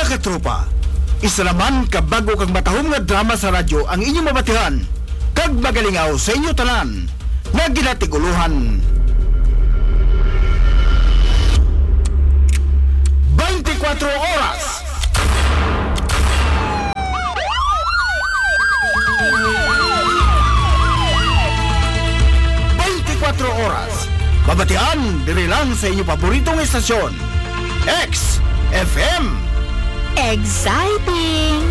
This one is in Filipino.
katropa, isa naman kabago kag matahom nga drama sa radyo ang inyong mabatihan kag magalingaw sa inyo tanan nga ginatiguluhan. 24 oras. Oras. Babatian diri lang sa inyong paboritong estasyon. X FM. Exciting!